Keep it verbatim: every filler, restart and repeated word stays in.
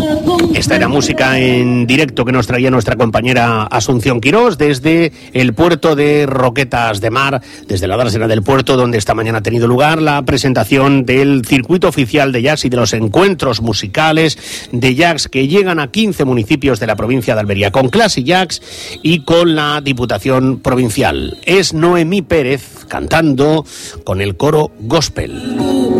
Esta era música en directo que nos traía nuestra compañera Asunción Quirós desde el puerto de Roquetas de Mar, desde la dársena del puerto, donde esta mañana ha tenido lugar la presentación del circuito oficial de jazz y de los encuentros musicales de jazz que llegan a quince municipios de la provincia de Almería, con Classic Jazz y con la Diputación Provincial. Es Noemí Pérez cantando con el coro gospel.